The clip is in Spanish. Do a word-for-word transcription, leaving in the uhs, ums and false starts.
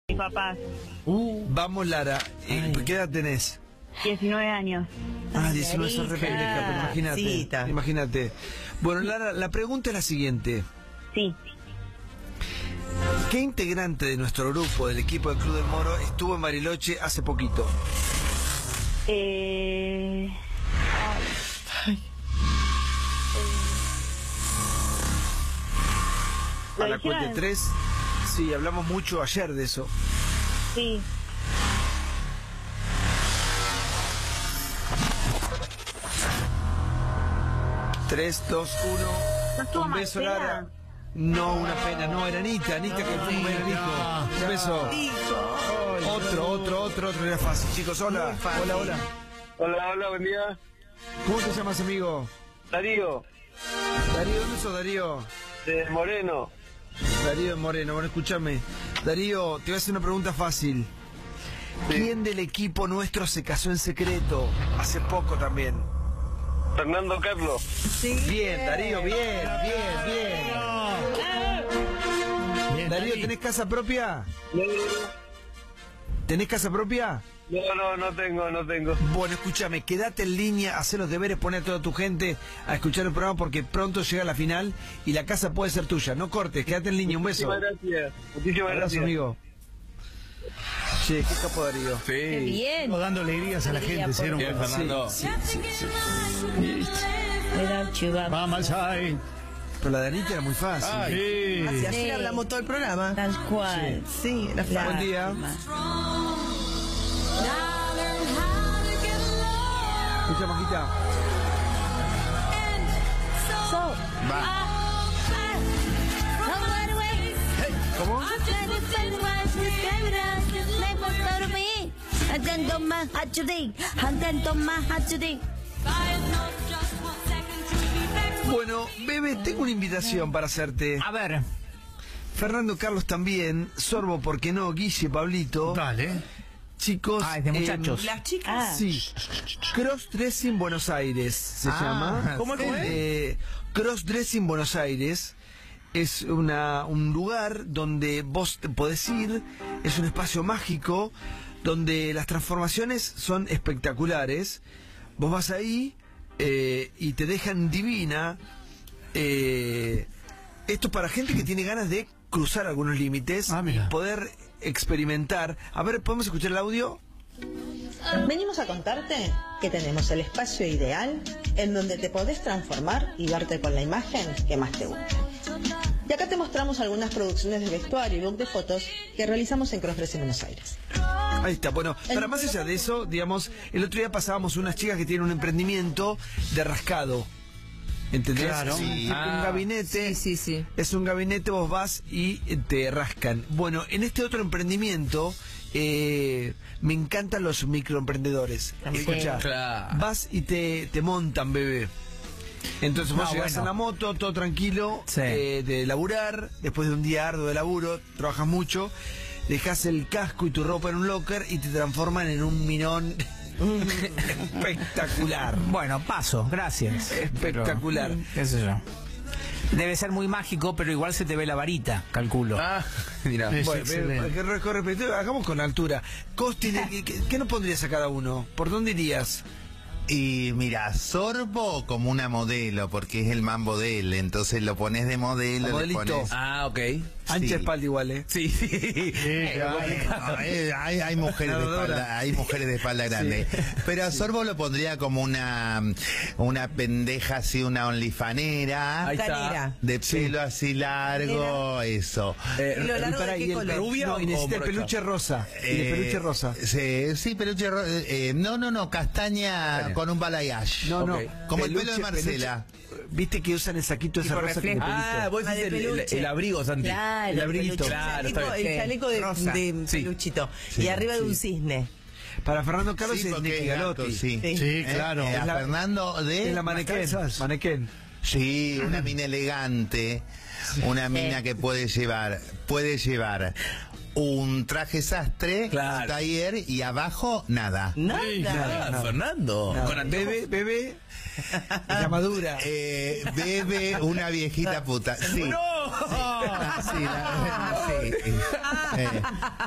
mis papás. Uh, vamos, Lara. Eh, ¿Qué edad tenés? diecinueve años. Ah, diecinueve, sos re pendeja, pero imagínate. Sí, imagínate. Bueno, Lara, la pregunta es la siguiente. Sí. ¿Qué integrante de nuestro grupo, del equipo del Club del Moro, estuvo en Bariloche hace poquito? Eh... Ay. A la cuenta de tres. Sí, hablamos mucho ayer de eso. Sí. Tres, dos, uno. ¿No Un beso, Marcela? Lara. No, una pena, no, era Anita, Anita que fue un hijo. Un beso. Otro, otro, otro, otro, era fácil. Chicos, hola. Hola, hola. Hola, hola, buen día. ¿Cómo te llamas, amigo? Darío, Darío, ¿dónde sos, Darío? de Moreno. Darío Moreno, bueno, escúchame. Darío, te voy a hacer una pregunta fácil. ¿Quién del equipo nuestro se casó en secreto? Hace poco también. Fernando Carlos. Sí. Bien, Darío, bien, bien, bien. Bien, Darío, Dani. ¿tenés casa propia? ¿Tenés casa propia? No, no, no tengo, no tengo. Bueno, escúchame, quédate en línea, haz los deberes, poner a toda tu gente a escuchar el programa porque pronto llega la final y la casa puede ser tuya. No cortes, quédate en línea, un beso. Muchísimas gracias. Muchísimas Abrazo, gracias. amigo. Che, qué capo, Darío. Qué bien. Estamos dando alegrías a la gente, ¿sí? Bien, Fernando. Sí, sí, sí. Vamos ahí. Pero la de Anita era muy fácil. Sí. Así ayer hablamos todo el programa. Tal cual. Sí, era fácil. Buen día. Escucha, Majita. ¿Cómo? Bueno, Bebe, tengo una invitación para hacerte. A ver. Fernando Carlos también, Sorbo, ¿por qué no? Guille, Pablito. Dale. Chicos. Ah, es de muchachos. Las chicas. Sí. Crossdressing Buenos Aires se Ah, llama. ¿cómo es? Eh, Crossdressing Buenos Aires es una, un lugar donde vos te podés ir, es un espacio mágico donde las transformaciones son espectaculares. Vos vas ahí eh, y te dejan divina. Eh, esto para gente que tiene ganas de cruzar algunos límites Ah, y mira. poder experimentar. A ver, ¿podemos escuchar el audio? Venimos a contarte que tenemos el espacio ideal en donde te podés transformar y verte con la imagen que más te gusta. Y acá te mostramos algunas producciones de vestuario y book de fotos que realizamos en Crossdressing Buenos Aires. Ahí está, bueno, para más allá de eso, digamos, el otro día pasábamos unas chicas que tienen un emprendimiento de rascado. ¿Entendés? Claro. Es un, Sí. un Ah. gabinete. Sí, sí, sí. Es un gabinete, vos vas y te rascan. Bueno, en este otro emprendimiento, eh, me encantan los microemprendedores. Escuchá, Claro. vas y te, te montan, bebé. Entonces vos No, llegás bueno. a la moto, todo tranquilo, Sí. eh, de laburar, después de un día arduo de laburo, trabajas mucho, dejas el casco y tu ropa en un locker y te transforman en un minón espectacular. Bueno, paso, gracias. Espectacular. Pero, qué sé yo. Debe ser muy mágico, pero igual se te ve la varita, calculo. Ah, mira. Es Bueno, excelente. que recorre, pero hagamos con altura. Costi, ¿qué, qué, qué nos pondrías a cada uno? ¿Por dónde irías? Y mira, Sorbo como una modelo, porque es el mambo de él, entonces lo pones de modelo, Como le modelito. pones... Ah, ok. Ancha Sí. espalda igual, ¿eh? Sí. Sí, Eh, claro. hay, hay- hay mujeres de Nadadora. espalda, hay mujeres de espalda grande. Pero a Sorbo lo pondría como una una pendeja así, una onlifanera, Ahí está. Canera. de pelo así largo, eso. Eh, ¿Y lo largo pará, de y qué el- color? ¿Rubia no, o y necesita el morocha? peluche rosa. y el Eh, peluche rosa. Sí, sí, peluche rosa. Eh, no, no, no, castaña Castaña. con un balayage. No, no. ok. Como el Peluche, pelo de Marcela. peluche. Viste que usan el saquito esa Tipo rosa que reflejo. Ah, vos Ah, decís de el, el- peluche. el abrigo, Santi. Claro, el abriguito. peluche. Claro, el chaleco, está el bien. chaleco de, Rosa. de Sí. peluchito. Sí, y arriba de un sí. cisne. Para Fernando Carlos Sí, es porque Nicky es gato, Galotti. sí. Sí. Sí, Eh, claro. eh, a Es la- Fernando de... Es la manequén. Manequén. Sí, una mina elegante, una mina que puede llevar, puede llevar un traje sastre, Claro. un taller y abajo nada. Nada. Ah, nada. Fernando. Nada. Con anteojos. Bebé, bebé. La madura. Eh, bebe una viejita puta. Sí. ¡No! Sí, la- sí. Eh,